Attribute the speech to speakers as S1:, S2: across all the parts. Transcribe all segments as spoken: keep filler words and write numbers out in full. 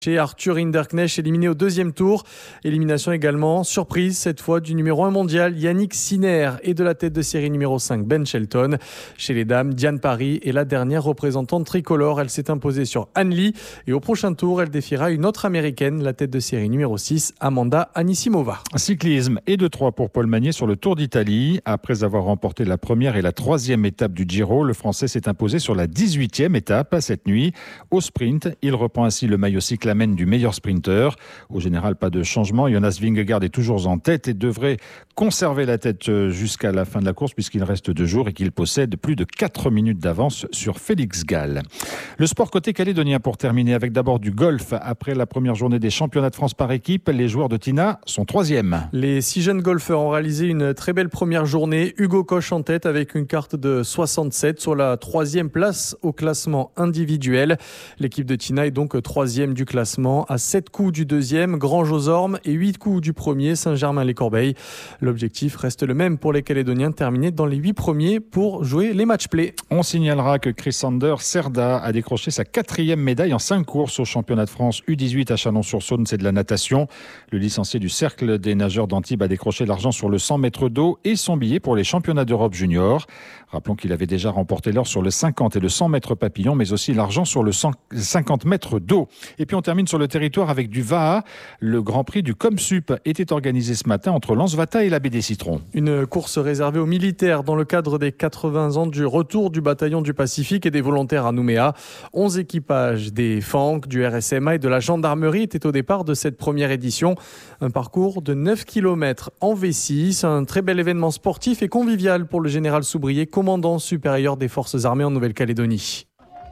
S1: Chez Arthur Hinderknecht, éliminé au deuxième tour. Élimination également, surprise cette fois, du numéro un mondial Yannick Sinner et de la tête de série numéro cinq Ben Shelton. Chez les dames, Diane Parry est la dernière représentante tricolore. Elle s'est imposée sur Anne Lee et au prochain tour, elle défiera une autre américaine, la tête de série numéro six, Amanda Anisimova.
S2: Cyclisme et de trois pour Paul Magnier sur le Tour d'Italie. Après avoir remporté la première et la troisième étape du Giro, le Français s'est imposé sur la dix-huitième étape cette nuit. Au sprint, il reprend ainsi le maillot cyclamène du meilleur sprinter. Au général, pas de changement. Jonas Vingegaard est toujours en tête et devrait conserver la tête jusqu'à la fin de la course puisqu'il reste deux jours et qu'il possède plus de quatre minutes d'avance sur Félix Gall. Le sport côté calédonien pour terminer avec d'abord du golf. Après la première journée des championnats de France par équipe, les joueurs de Tina sont troisième.
S1: Les six jeunes golfeurs ont réalisé une très belle première journée. Hugo Koch en tête avec une carte de soixante-sept sur la troisième place au classement individuel. L'équipe de Tina est donc troisième du classement à sept coups du deuxième, Grange-aux-Ormes, et huit coups du premier, Saint-Germain-les-Corbeilles. L'objectif reste le même pour les Calédoniens, terminer dans les huit premiers pour jouer les match-play.
S2: On signalera que Chrysander Cerda a décroché sa quatrième médaille en cinq courses au championnat de France U dix-huit à Chalon-sur-Saône, c'est de la natation. Le licencié du Cercle des nageurs d'Antibes a décroché l'argent sur le cent mètres d'eau et son billet pour les championnats d'Europe junior. Rappelons qu'il avait déjà remporté l'or sur le cinquante et le cent mètres papillon, mais aussi l'argent sur le cinquante mètres d'eau. Et puis on termine sur le territoire avec du V A A. Le Grand Prix du Comsup était organisé ce matin entre Lansvata et la baie des Citrons.
S1: Une course réservée aux militaires dans le cadre des quatre-vingts ans du retour du bataillon du Pacifique et des volontaires à Nouméa. onze équipages des F A N C, du R S M A et de la gendarmerie étaient au départ de cette première édition. Un parcours de neuf kilomètres en V six, un très bel événement sportif et convivial pour le général Soubrier, commandant supérieur des forces armées en Nouvelle-Calédonie.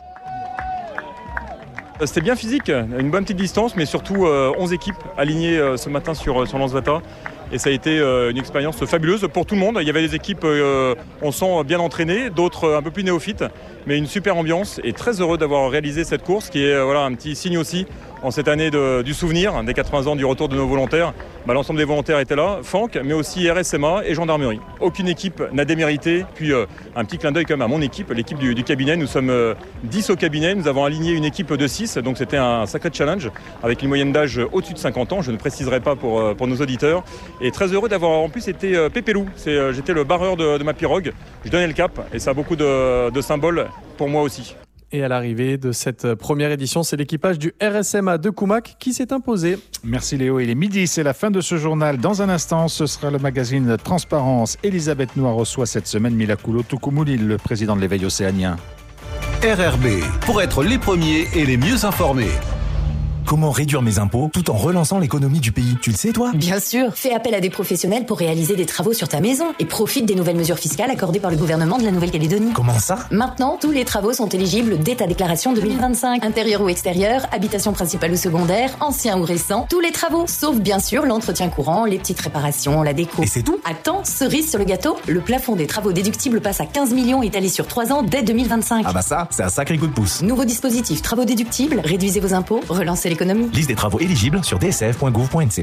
S3: C'était bien physique, une bonne petite distance, mais surtout euh, onze équipes alignées euh, ce matin sur, sur Lansvata. Et ça a été euh, une expérience fabuleuse pour tout le monde. Il y avait des équipes, euh, on sent, bien entraînées, d'autres euh, un peu plus néophytes, mais une super ambiance. Et très heureux d'avoir réalisé cette course, qui est euh, voilà, un petit signe aussi en cette année de, du souvenir des quatre-vingts ans du retour de nos volontaires. Bah, l'ensemble des volontaires étaient là, F A N C, mais aussi R S M A et gendarmerie. Aucune équipe n'a démérité. Puis euh, un petit clin d'œil quand même à mon équipe, l'équipe du, du cabinet. Nous sommes euh, dix au cabinet, nous avons aligné une équipe de six, donc c'était un sacré challenge avec une moyenne d'âge au-dessus de cinquante ans, je ne préciserai pas pour, euh, pour nos auditeurs. Et très heureux d'avoir en plus été euh, Pépélou, C'est, euh, j'étais le barreur de, de ma pirogue, je donnais le cap et ça a beaucoup de, de symboles pour moi aussi.
S1: Et à l'arrivée de cette première édition, c'est l'équipage du R S M A de Koumak qui s'est imposé.
S2: Merci Léo, il est midi, c'est la fin de ce journal. Dans un instant, ce sera le magazine Transparence. Elisabeth Noir reçoit cette semaine Milakulo Tukumuli, le président de l'éveil océanien.
S4: R R B, pour être les premiers et les mieux informés.
S5: Comment réduire mes impôts tout en relançant l'économie du pays? Tu le sais, toi?
S6: Bien sûr. Fais appel à des professionnels pour réaliser des travaux sur ta maison et profite des nouvelles mesures fiscales accordées par le gouvernement de la Nouvelle-Calédonie.
S5: Comment ça?
S6: Maintenant, tous les travaux sont éligibles dès ta déclaration deux mille vingt-cinq. Intérieur ou extérieur, habitation principale ou secondaire, ancien ou récent, tous les travaux, sauf bien sûr l'entretien courant, les petites réparations, la déco.
S5: Et c'est tout?
S6: Attends, cerise sur le gâteau, le plafond des travaux déductibles passe à quinze millions étalé sur trois ans dès deux mille vingt-cinq.
S5: Ah bah ça, c'est un sacré coup de pouce.
S6: Nouveau dispositif, travaux déductibles, réduisez vos impôts, relancez l'économie.
S5: Liste des travaux éligibles sur d s f point gouv point n c.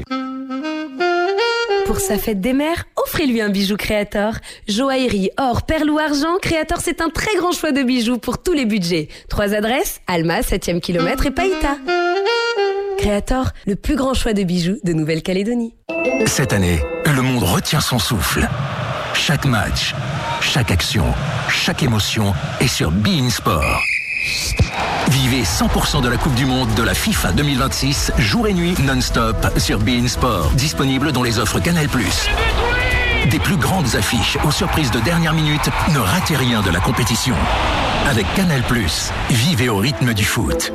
S7: Pour sa fête des mères, offrez-lui un bijou Créator. Joaillerie, or, perles ou argent, Créator, c'est un très grand choix de bijoux pour tous les budgets. Trois adresses, Alma, septième kilomètre et Païta. Créator, le plus grand choix de bijoux de Nouvelle-Calédonie.
S4: Cette année, le monde retient son souffle. Chaque match, chaque action, chaque émotion est sur beIN Sport. Vivez cent pour cent de la Coupe du Monde de la FIFA deux mille vingt-six, jour et nuit, non-stop, sur beIN Sport. Disponible dans les offres Canal plus. Des plus grandes affiches aux surprises de dernière minute, ne ratez rien de la compétition. Avec Canal plus, vivez au rythme du foot.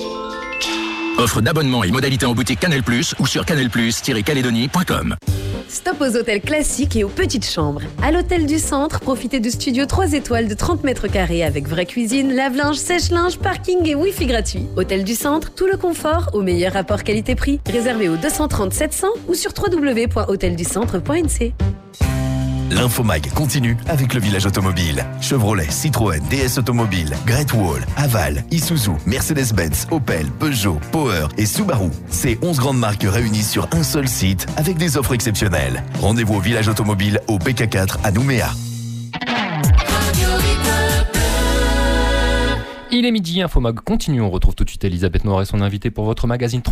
S4: Offre d'abonnement et modalités en boutique Canal plus ou sur canal plus tiret calédonie point com.
S7: Stop aux hôtels classiques et aux petites chambres. À l'hôtel du Centre, profitez de studios trois étoiles de trente mètres carrés avec vraie cuisine, lave-linge, sèche-linge, parking et wifi gratuit. Hôtel du Centre, tout le confort au meilleur rapport qualité-prix. Réservé au deux cent trente sept cents ou sur w w w point hôtel du centre point n c.
S5: L'Infomag continue avec le village automobile. Chevrolet, Citroën, D S Automobile, Great Wall, Aval, Isuzu, Mercedes-Benz, Opel, Peugeot, Power et Subaru. Ces onze grandes marques réunies sur un seul site avec des offres exceptionnelles. Rendez-vous au village automobile au P K quatre à Nouméa.
S8: Il est midi, Infomag continue. On retrouve tout de suite Elisabeth Noir et son invité pour votre magazine